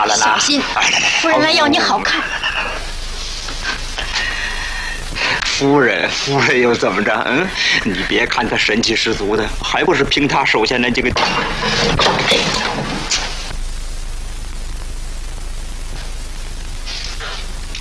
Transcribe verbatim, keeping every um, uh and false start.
啦啦啦！ 小心，夫人来要你好看。 夫人，夫人又怎么着？嗯，你别看她神气十足的，还不是凭她手下那几个。